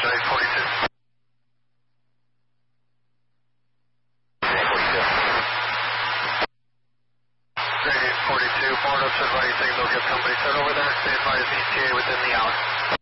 Ocean 842. 42, Florida, advised signal, give company set over there. Stay advised ETA within the hour.